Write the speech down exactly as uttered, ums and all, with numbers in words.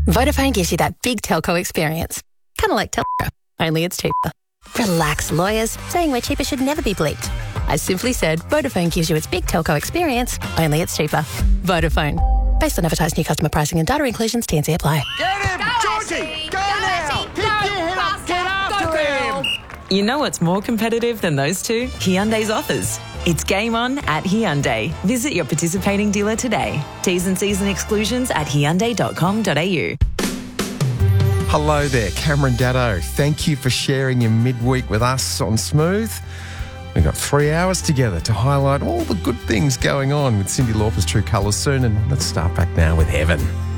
Vodafone gives you that big telco experience. Kind of like Telco, only it's cheaper. Relax, lawyers. Saying we're cheaper should never be bleeped. I simply said Vodafone gives you its big telco experience, only it's cheaper. Vodafone. Based on advertised new customer pricing and data inclusions, T and C apply. Get him! Go, Georgie! Ashley! Go, Go, now! Ashley! Pick Go, your head up! faster! Get after Go, girl! him! You know what's more competitive than those two? Hyundai's offers. It's game on at Hyundai. Visit your participating dealer today. T's and C's and exclusions at hyundai dot com dot a u. Hello there, Cameron Daddo. Thank you for sharing your midweek with us on Smooth. We've got three hours together to highlight all the good things going on with Cyndi Lauper's True Colours soon, and let's start back now with Heaven.